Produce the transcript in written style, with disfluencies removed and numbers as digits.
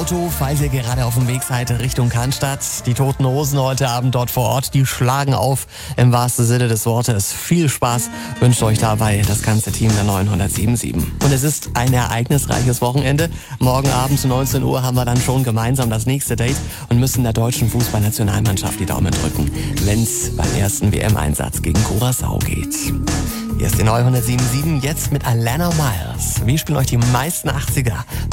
Auto, falls ihr gerade auf dem Weg seid Richtung Cannstatt. Die Toten Hosen heute Abend dort vor Ort, die schlagen auf im wahrsten Sinne des Wortes. Viel Spaß wünscht euch dabei das ganze Team der 907.7. Und es ist ein ereignisreiches Wochenende. Morgen Abend um 19 Uhr haben wir dann schon gemeinsam das nächste Date und müssen der deutschen Fußballnationalmannschaft die Daumen drücken, wenn's beim ersten WM-Einsatz gegen Curaçao geht. Hier ist die 907.7, jetzt mit Alana Miles. Wir spielen euch die meisten 80er